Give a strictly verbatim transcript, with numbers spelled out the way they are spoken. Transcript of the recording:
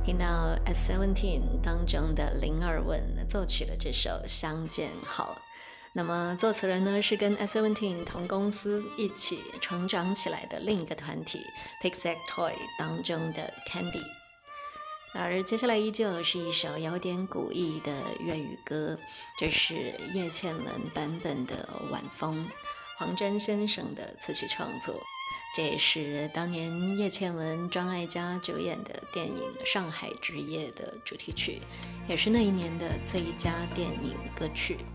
听到 S Seventeen 当中的林二汶作曲了这首《相见好》。那么作词人呢是跟 S Seventeen 同公司一起成长起来的另一个团体 Pixactoy 当中的 Candy。而接下来依旧是一首有点古意的粤语歌，这是叶倩文版本的《晚风》，黄沾先生的词曲创作。这也是当年叶倩文、张艾嘉主演的电影《上海之夜》的主题曲，也是那一年的最佳电影歌曲。